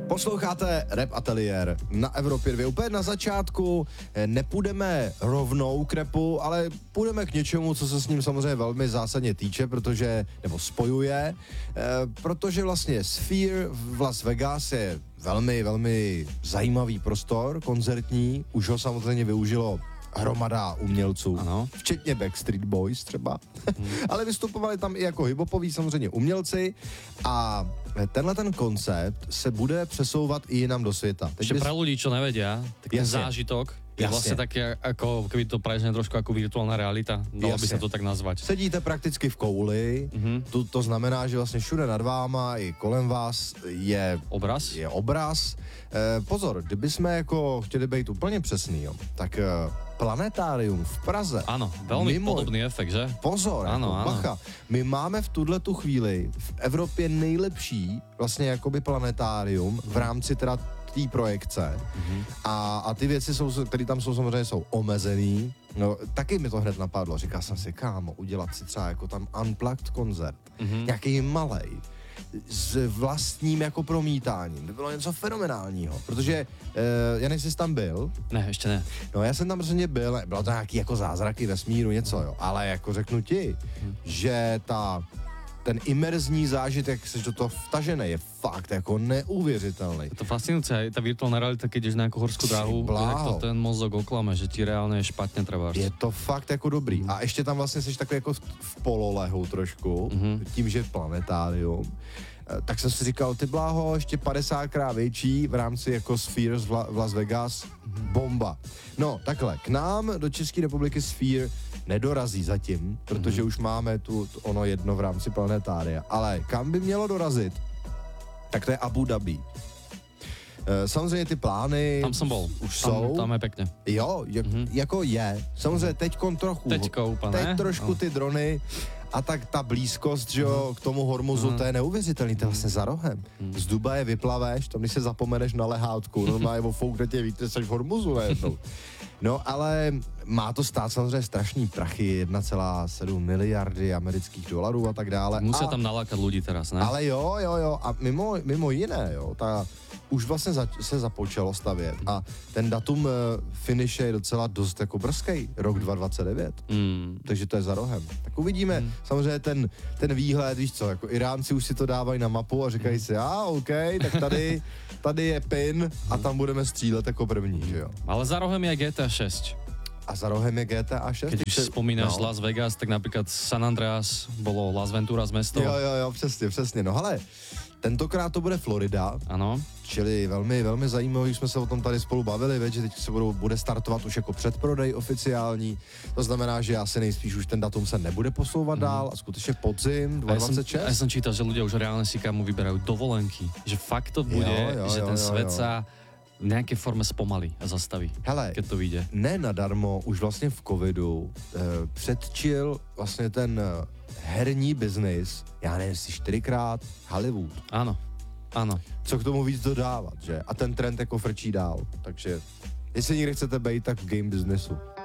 Posloucháte Rap Ateliér na Evropě 2. Úplně na začátku nepůjdeme rovnou k rapu, ale půjdeme k něčemu, co se s ním samozřejmě velmi zásadně týče, nebo spojuje, protože vlastně Sphere v Las Vegas je velmi, velmi zajímavý prostor, koncertní, už ho samozřejmě využilo hromada umělců, ano. Včetně Backstreet Boys třeba, ale vystupovali tam i jako hiphopoví samozřejmě umělci a tenhle ten koncept se bude přesouvat i jinam do světa. Ešte pre ľudí, čo nevedia, tak ten zážitok je vlastne také, ako keby to prežne trošku ako virtuálna realita. Dalo by sa to tak nazvať. Sedíte prakticky v kouli, to znamená, že vlastně všude nad váma i kolem vás je obraz. Pozor, kdyby jsme jako chtěli být úplně přesný, tak planetárium v Praze. Áno, veľmi podobný efekt, že? Pozor, áno, bacha. My máme v tuhletu chvíli v Evropě nejlepší vlastně jakoby planetárium v rámci teda té projekce. A ty věci, které tam jsou samozřejmě, jsou omezený. No, taky mi to hned napadlo. Říkal jsem si, kámo, udělat si třeba jako tam unplugged koncert. Nějaký malej. S vlastním jako promítáním. To bylo něco fenomenálního, protože Janek, jsi tam byl? Ne, ještě ne. No já jsem tam prostě byl, bylo to nějaký jako zázraky vesmíru, něco, jo, ale jako řeknu ti, že ten imerzní zážitek, jak jsi do toho vtažený, je fakt jako neuvěřitelný. Je to fascinujúce, aj tá virtuálna realita, keď ideš na nejakú horskú dráhu, tak to ten mozog oklame, že ti reálne je špatně trebárs. Je to fakt jako dobrý. A ještě tam vlastně jsi takový jako v pololehu trošku, tím, že planetárium. Tak jsem si říkal, ty bláho, ještě 50krát větší v rámci jako Sphere v Las Vegas, bomba. No, takhle, k nám do České republiky Sphere nedorazí zatím, protože už máme ono jedno v rámci planetária. Ale kam by mělo dorazit, tak to je Abu Dhabi. Samozřejmě ty plány tam jsem bol. Už jsou. Tam je pěkně. Jo, jako je. Samozřejmě teďkon trochu. Teď trošku ty drony a tak ta blízkost, že jo, k tomu Hormuzu, to je neuvěřitelný, to je vlastně za rohem. Z Dubaje vyplaveš, tam když se zapomeneš na lehátku, normálně ofoukne tě vítr, jsi v Hormuzu najednou. No ale má to stát samozřejmě strašný prachy, 1,7 miliardy amerických dolarů a tak dále. Musí tam nalákat lidi teraz, ne? Ale jo, a mimo jiné, jo, už vlastně se započalo stavět a ten datum finiše je docela dost jako brzkej, rok 2029, takže to je za rohem. Tak uvidíme, samozřejmě ten výhled, víš co, jako Iránci už si to dávají na mapu a říkají si, OK, tak tady je pin a tam budeme střílet jako první, že jo. Ale za rohem je GTA 6. A za rohem je GTA 6? Keď už spomínaš Las Vegas, tak napríklad San Andreas bolo Las Venturas mesto. Jo, přesně. No hele, tentokrát to bude Florida. Ano. Čili velmi, velmi zajímavý, jsme se o tom tady spolu bavili, že teď se bude startovat už jako předprodej oficiální. To znamená, že asi nejspíš už ten datum se nebude posouvat dál a skutečně podzim 2026. Ja som čítal, že ľudia už reálne si kamu vyberajú dovolenky. Že fakt to bude, že ten svet sa v nějaké formě zpomalí a zastaví, keď to vyjde. Ne nadarmo už vlastně v covidu předčil vlastně ten herní biznis, já nevím, si 4krát Hollywood. Ano. Co k tomu víc dodávat, že? A ten trend jako frčí dál, takže jestli někde chcete být, tak v game businessu.